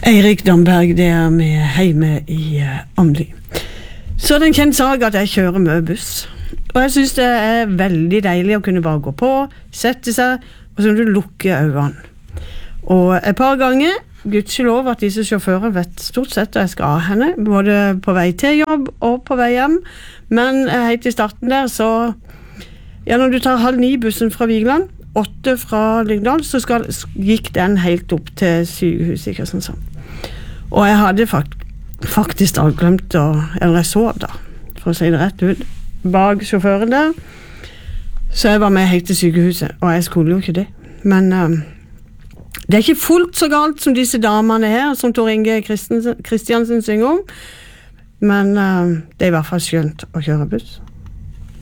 Eirik Damberg, det med hjemme i Åmli. Så det en kjent sak at jeg kjører med buss. Og jeg synes det veldig deilig å kunne bare gå på, sette seg, og så du lukker øynene. Og et par ganger, gudskjelov at disse sjåfører vet stort sett at jeg skal ha henne, både på vei til jobb og på vei hjem. Men helt i starten der, så når du tar 8:30-bussen fra Vigeland, 8 fra Lyngdal, så gikk den helt opp til sykehuset i Kristiansand. Og jeg hadde faktisk glemt eller jeg sov da, for å si det rett ut, bak sjåføren der. Så jeg var med helt til sykehuset, og jeg skulle jo ikke det. Men det ikke fullt så galt som disse damene her, som Tor Inge Kristiansen synger om. Men det i hvert fall skjønt å kjøre buss.